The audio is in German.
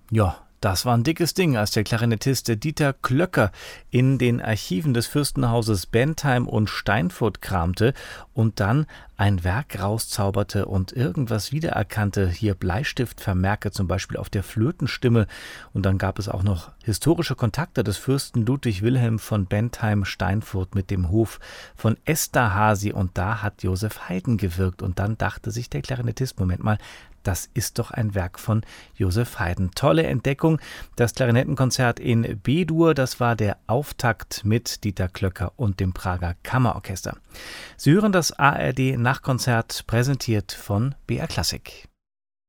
Ja, das war ein dickes Ding, als der Klarinettist Dieter Klöcker in den Archiven des Fürstenhauses Bentheim und Steinfurt kramte und dann ein Werk rauszauberte und irgendwas wiedererkannte. Hier Bleistiftvermerke zum Beispiel auf der Flötenstimme. Und dann gab es auch noch historische Kontakte des Fürsten Ludwig Wilhelm von Bentheim-Steinfurt mit dem Hof von Esterházy. Und da hat Joseph Haydn gewirkt. Und dann dachte sich der Klarinettist, Moment mal, das ist doch ein Werk von Joseph Haydn. Tolle Entdeckung. Das Klarinettenkonzert in B-Dur, das war der Auftakt mit Dieter Klöcker und dem Prager Kammerorchester. Sie hören das ARD Nachkonzert, präsentiert von BR Klassik.